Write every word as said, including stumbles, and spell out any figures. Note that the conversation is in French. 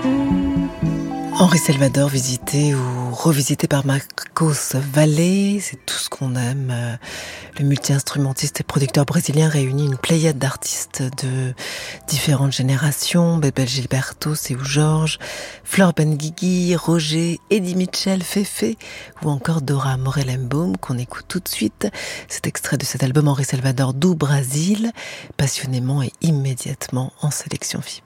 Henri Salvador, visité ou revisité par Marcos Valle, c'est tout ce qu'on aime. Le multi-instrumentiste et producteur brésilien réunit une pléiade d'artistes de différentes générations, Bebel Gilberto, Seu Jorge, Flor Benguigui, Roger, Eddie Mitchell, Fefe ou encore Dora Morellenbaum qu'on écoute tout de suite. Cet extrait de cet album Henri Salvador do Brasil, passionnément et immédiatement en sélection F I B.